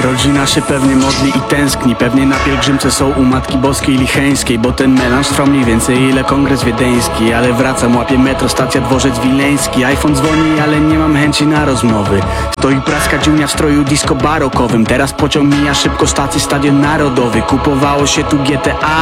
Rodzina się pewnie modli i tęskni, pewnie na pielgrzymce są u Matki Boskiej Licheńskiej, bo ten melanż trwa mniej więcej ile kongres wiedeński. Ale wracam, łapię metro, stacja dworzec wileński. iPhone dzwoni, ale nie mam chęci na rozmowy. Stoi praska dziunia w stroju disco barokowym. Teraz pociąg mija szybko, stacji Stadion Narodowy. Kupowało się tu GTA,